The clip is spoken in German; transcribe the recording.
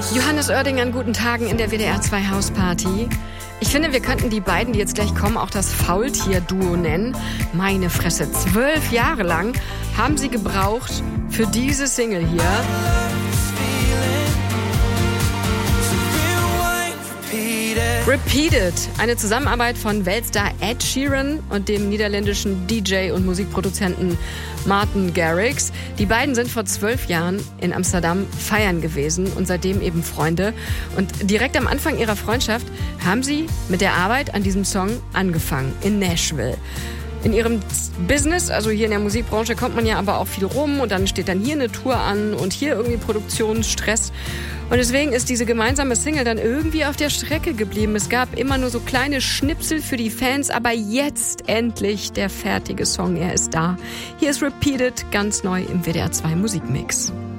Johannes Oerding an guten Tagen in der WDR 2 Hausparty. Ich finde, wir könnten die beiden, die jetzt gleich kommen, auch das Faultier-Duo nennen. Meine Fresse, 12 Jahre lang haben sie gebraucht für diese Single hier. Repeated, eine Zusammenarbeit von Weltstar Ed Sheeran und dem niederländischen DJ und Musikproduzenten Martin Garrix. Die beiden sind vor 12 Jahren in Amsterdam feiern gewesen und seitdem eben Freunde. Und direkt am Anfang ihrer Freundschaft haben sie mit der Arbeit an diesem Song angefangen, in Nashville. In ihrem Business, also hier in der Musikbranche, kommt man ja aber auch viel rum und dann steht dann hier eine Tour an und hier irgendwie Produktionsstress. Und deswegen ist diese gemeinsame Single dann irgendwie auf der Strecke geblieben. Es gab immer nur so kleine Schnipsel für die Fans, aber jetzt endlich der fertige Song, er ist da. Hier ist Repeated, ganz neu im WDR 2 Musikmix.